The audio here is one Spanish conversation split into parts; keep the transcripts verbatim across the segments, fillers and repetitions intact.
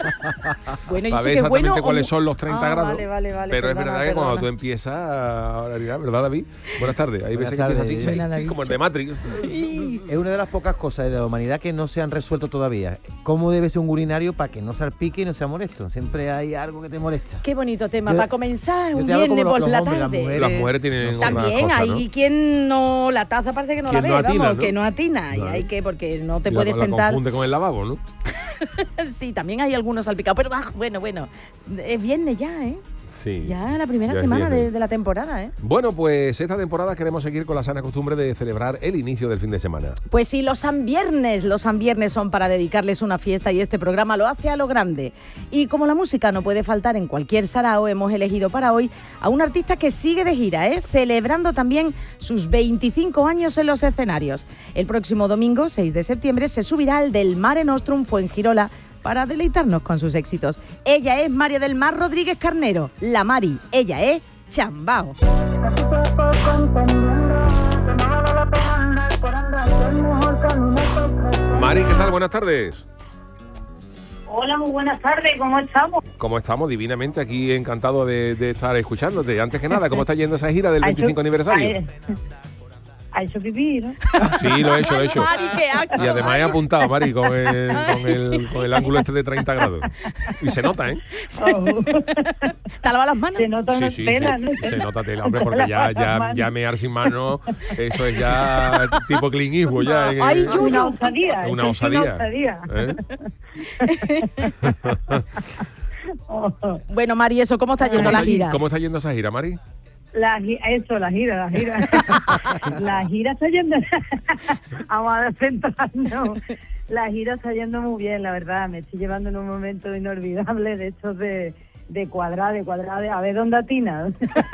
Bueno, y para eso ver que es exactamente bueno, cuáles o... son los treinta ah, grados. Vale, vale, vale, pero perdona, es verdad que perdona. cuando tú empiezas a variar, ¿verdad, David? Buenas tardes. Hay veces que tardes, empieza así, David. sí, sí, como el de Matrix. Es una de las pocas cosas de la humanidad que no se han resuelto todavía. ¿Cómo debe ser un urinario para que no salpique y no sea molesto? Siempre hay algo que te molesta. Qué bonito tema. Yo- para comenzar, yo un te hablo viernes como por los- la los hombres, las tarde. mujeres. Las mujeres tienen otras También cosas, ¿no? hay quien no, la taza parece que no la Quien ve, no atina, vamos, ¿no? que no atina. Y Claro. hay que, porque no te Y puedes la, la sentar. confunde con el lavabo, ¿no? Sí, también hay algunos salpicados. Pero ah, bueno, bueno, es viernes ya, ¿eh? Sí. Ya la primera Ya es semana de, viernes. de la temporada, ¿eh? Bueno, pues esta temporada queremos seguir con la sana costumbre de celebrar el inicio del fin de semana. Pues sí, los San Viernes, los San Viernes son para dedicarles una fiesta y este programa lo hace a lo grande. Y como la música no puede faltar en cualquier sarao, hemos elegido para hoy a un artista que sigue de gira, ¿eh? Celebrando también sus veinticinco años en los escenarios. El próximo domingo, seis de septiembre, se subirá al del Mare Nostrum Fuengirola para deleitarnos con sus éxitos. Ella es María del Mar Rodríguez Carnero, la Mari. Ella es Chambao. Mari, ¿qué tal? Buenas tardes. Hola, muy buenas tardes, ¿cómo estamos? ¿Cómo estamos? Divinamente, aquí encantado de, de estar escuchándote. Antes que nada, ¿cómo está yendo esa gira del veinticinco aniversario? Ha hecho pipí, ¿no? Sí, lo he hecho, lo he hecho. Mari, qué acto. Y además he apuntado, Mari, con el, con el, con el ángulo este de treinta grados. Y se nota, ¿eh? Oh. ¿Te has lavado las manos? Se nota una Sí, sí, tela, sí. ¿no? Se nota tela, hombre, porque ya, ya, ya mear sin mano, eso es ya tipo Clint Eastwood, ya. en- Ay, yo- Una osadía. Una es osadía. Una osadía. ¿Eh? Oh. Bueno, Mari, eso, ¿cómo está yendo ¿Cómo la está- gira? ¿Cómo está yendo esa gira, Mari? La, gi- eso, la gira, la gira. La gira está yendo... Vamos a centrarnos. La gira está yendo muy bien, la verdad. Me estoy llevando en un momento inolvidable de estos de, de cuadrar, de cuadrar, de a ver dónde atina.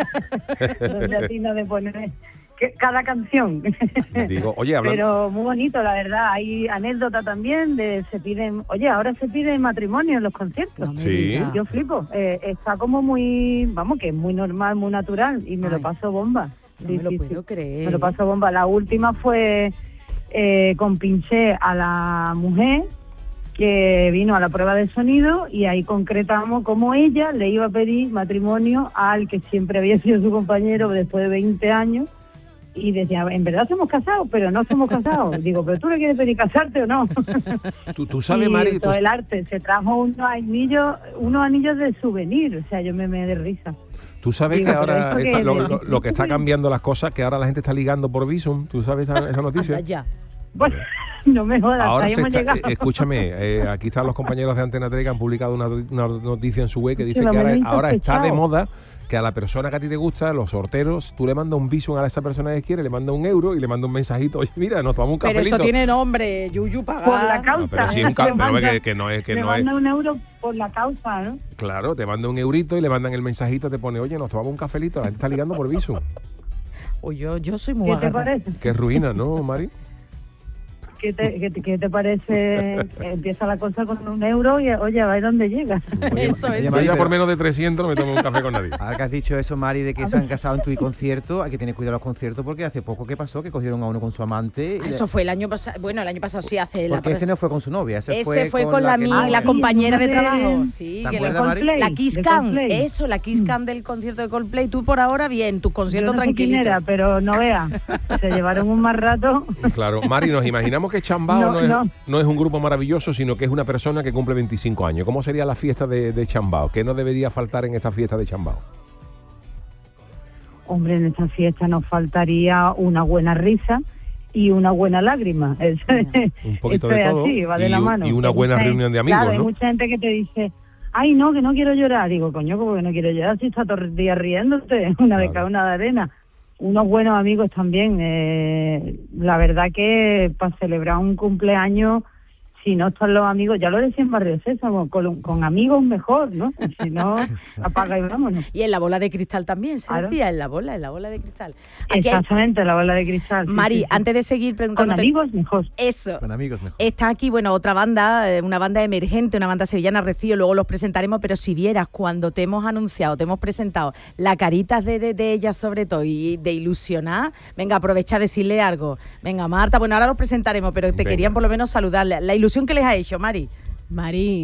Dónde atina de poner que- cada canción. Digo, oye, hablando... Pero muy bonito, la verdad. Hay anécdota también de se piden... Oye, ahora se pide matrimonio en los conciertos. No me Sí. digas. Yo flipo. Eh, está como muy... Vamos, que es muy normal, muy natural. Y me Ay. lo paso bomba. No Sí, me lo sí, puedo sí. creer. Me lo paso bomba. La última fue eh, con Pinché a la mujer que vino a la prueba de sonido y ahí concretamos cómo ella le iba a pedir matrimonio al que siempre había sido su compañero después de veinte años y decía, en verdad somos casados, pero no somos casados. Digo, ¿pero tú le quieres pedir casarte o no? ¿Tú, tú sabes, y Mari? tú- todo el arte. Se trajo unos anillos, unos anillos de souvenir. O sea, yo me me de risa. Tú sabes Digo, que pero ahora esto está- que- lo, lo- lo que está cambiando las cosas, que ahora la gente está ligando por Visum. ¿Tú sabes esa, esa noticia? Anda ya. Bueno, no me jodas, Ahora ahí se hemos está, llegado. eh, escúchame, eh, aquí están los compañeros de Antena tres que han publicado una, una noticia en su web que dice Sí, lo que ahora, menos ahora está de insospechado. moda que a la persona que a ti te gusta, los sorteros, tú le mandas un Visum a esa persona que quiere, le mandas un euro y le mandas un mensajito, oye, mira, nos tomamos un Pero cafelito. eso tiene nombre, Yuyu, pagar. Por la causa. No, pero sí, un Le ca- pero manda- que, que no es, que le no es. manda un euro por la causa, ¿no? Claro, te manda un eurito y le mandan el mensajito, te pone, oye, nos tomamos un cafelito, la gente está ligando por Visum. O yo, yo soy muy ¿Qué te agarrada. parece? Qué ruina, ¿no, Mari? ¿Qué te, qué te, qué te parece? Empieza la cosa con un euro y, oye, a ver dónde llega. Eso, Oye, eso. Mari, Si ya por pero- menos de trescientos no me tomo un café con nadie. Ahora que has dicho eso, Mari, de que se han casado en tu concierto, hay que tener cuidado los conciertos porque hace poco que pasó que cogieron a uno con su amante. y Ah, le- Eso fue el año pasado. Bueno, el año pasado sí hace la. Porque ese no fue con su novia, ese, Ese fue con, la, que mi- no- la sí, compañera de uno de- trabajo. Sí, ¿Te que acuerdas, la, Mari? Coldplay, la Kiss de Cam. Coldplay. Eso, la Kiss Cam del concierto de Coldplay. Tú por ahora bien, tus Yo conciertos no sé quién tranquilitos. era, pero no veas. Se llevaron un más rato. Claro, Mari, nos imaginamos que Chambao no, No, es, no. no es un grupo maravilloso, sino que es una persona que cumple veinticinco años. ¿Cómo sería la fiesta de, de Chambao? ¿Qué no debería faltar en esta fiesta de Chambao? Hombre, en esta fiesta nos faltaría una buena risa y una buena lágrima. Eso, Un poquito esto de es todo así, va de y, la mano. y una Hay buena mucha reunión de gente- amigos, claro, hay ¿no? mucha gente que te dice, ay, no, que no quiero llorar. Digo, coño, ¿cómo que no quiero llorar? Si está todo el día riéndote, una de Claro. cada una de arena. Unos buenos amigos también. Eh, la verdad que para celebrar un cumpleaños, si no están los amigos, ya lo decía en Barrio Sésamo, con, con amigos mejor, ¿no? Si no, apaga y vámonos. Y en la bola de cristal también, se Claro. decía, en la bola, en la bola de cristal. Aquí hay- Exactamente, la bola de cristal. sí, Mari, sí, sí. antes de seguir Con preguntándote. amigos mejor. Eso. Con amigos mejor. Está aquí, bueno, otra banda, eh, una banda emergente, una banda sevillana, Rocío, luego los presentaremos, pero si vieras cuando te hemos anunciado, te hemos presentado la caritas de, de, de ellas sobre todo y de ilusionar, venga, aprovecha a decirle algo. Venga, Marta, bueno, ahora los presentaremos, pero te Venga. querían por lo menos saludar. La, la ilusión que les ha hecho, Mari. Mari,